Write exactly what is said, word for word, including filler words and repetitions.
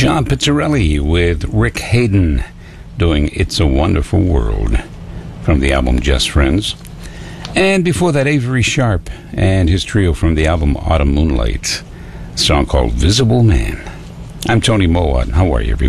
John Pizzarelli with Rick Hayden doing It's a Wonderful World from the album Just Friends. And before that, Avery Sharp and his trio from the album Autumn Moonlight, a song called Visible Man. I'm Tony Mowat. How are you, everyone?